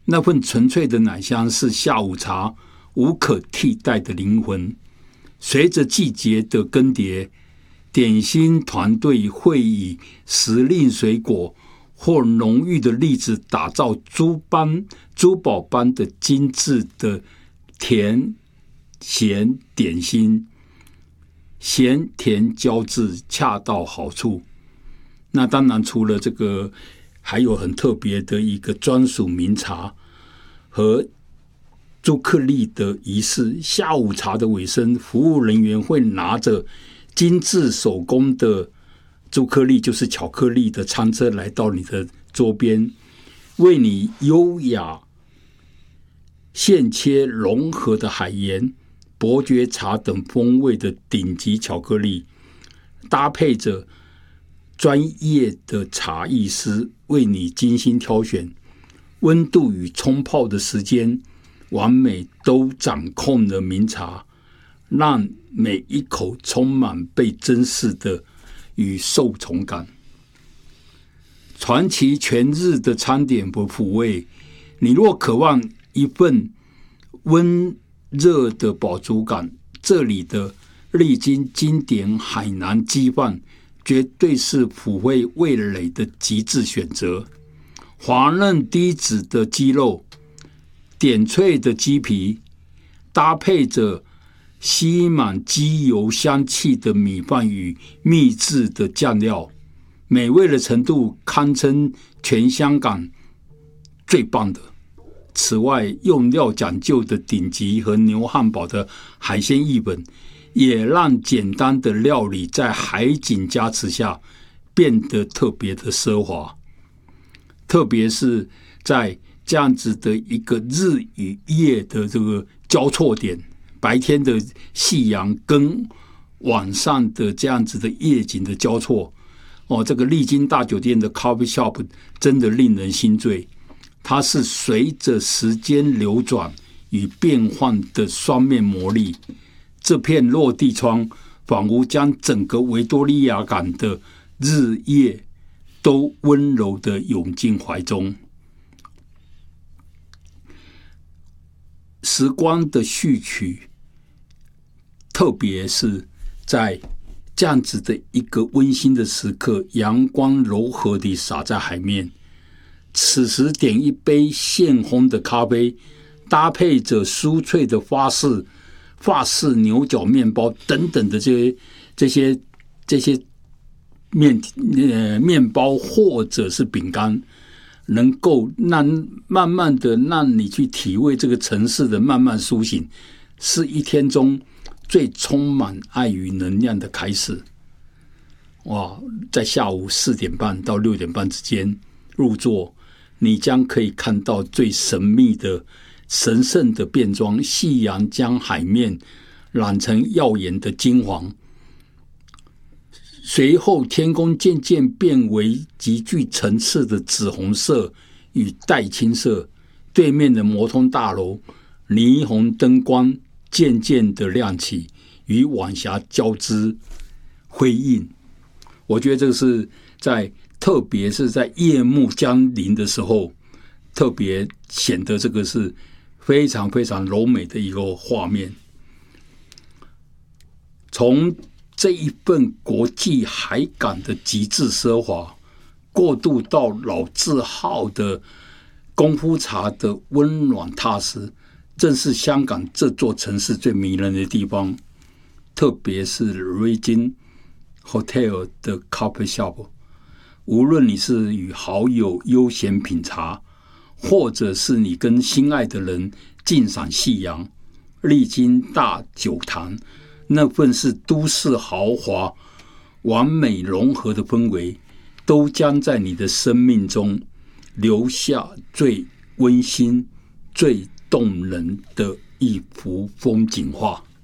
那份纯粹的奶香是下午茶无可替代的灵魂。随着季节的更迭，点心团队会以时令水果或浓郁的栗子打造珠宝般的精致的甜咸点心，咸甜交织，恰到好处。那当然除了这个，还有很特别的一个专属名茶和朱克力的仪式。下午茶的尾声，服务人员会拿着精致手工的朱克力，就是巧克力的餐车来到你的桌边，为你优雅现切融合的海盐、伯爵茶等风味的顶级巧克力，搭配着专业的茶艺师为你精心挑选，温度与冲泡的时间完美都掌控了名茶，让每一口充满被珍视的与受宠感。传奇全日的餐点和抚慰，你若渴望一份温热的饱足感，这里的历经经典海南鸡饭绝对是抚慰味蕾的极致选择。滑嫩低脂的鸡肉，点脆的鸡皮，搭配着吸满鸡油香气的米饭与秘制的酱料，美味的程度堪称全香港最棒的。此外，用料讲究的顶级和牛汉堡的海鲜译本，也让简单的料理在海景加持下变得特别的奢华。特别是在这样子的一个日与夜的这个交错点，白天的夕阳跟晚上的这样子的夜景的交错，这个丽晶大酒店的 coffee shop 真的令人心醉。它是随着时间流转与变换的双面魔力，这片落地窗仿佛将整个维多利亚港的日夜都温柔地涌进怀中。时光的序曲，特别是在这样子的一个温馨的时刻，阳光柔和地洒在海面，此时点一杯现烘的咖啡，搭配着酥脆的法式牛角面包等等的这些面包或者是饼干，能够慢慢的让你去体味这个城市的慢慢苏醒，是一天中最充满爱与能量的开始。哇，在下午4点半到6点半之间入座，你将可以看到最神秘的神圣的变装，夕阳将海面染成耀眼的金黄，随后天空渐渐变为极具层次的紫红色与黛青色，对面的摩通大楼霓虹灯光渐渐的亮起，与晚霞交织辉映。我觉得这个是特别是在夜幕将临的时候，特别显得这个是非常非常柔美的一个画面。从这一份国际海港的极致奢华，过渡到老字号的功夫茶的温暖踏实，正是香港这座城市最迷人的地方。特别是 Regent Hotel 的 Coffee Shop， 无论你是与好友悠闲品茶，或者是你跟心爱的人静赏夕阳，历经大酒堂那份是都市豪华完美融合的氛围，都将在你的生命中留下最温馨最动人的一幅风景画。